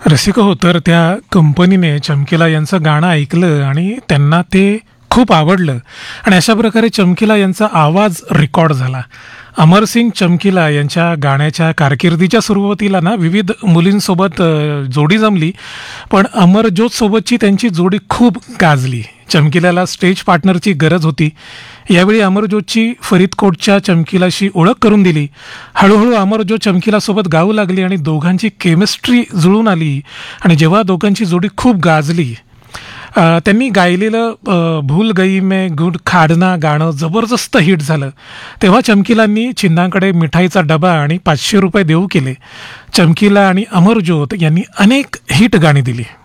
रसिक हो तर त्या कंपनीने चमकीला यांचं गाणं ऐकलं आणि त्यांना ते खूप आवडलं आणि अशा प्रकारे चमकीला यांचा आवाज रेकॉर्ड झाला. अमरसिंग चमकीला यांच्या गाण्याच्या कारकिर्दीच्या सुरुवातीला ना विविध मुलींसोबत जोडी जमली, पण अमरज्योत सोबतची त्यांची जोडी खूप गाजली. चमकीलाला स्टेज पार्टनरची गरज होती. यावेळी अमरज्योतची फरीदकोटच्या चमकीलाशी ओळख करून दिली. हळूहळू अमरज्योत चमकीलासोबत गाऊ लागली आणि दोघांची केमिस्ट्री जुळून आली. आणि जेव्हा दोघांची जोडी खूप गाजली, त्यांनी गायलेलं भूल गई मैं गुड खाडना गाणं जबरदस्त हिट झालं. तेव्हा चमकीलांनी चिन्नाकडे मिठाईचा डबा आणि ₹500 देऊ केले. चमकीला आणि अमरज्योत यांनी अनेक हिट गाणी दिली.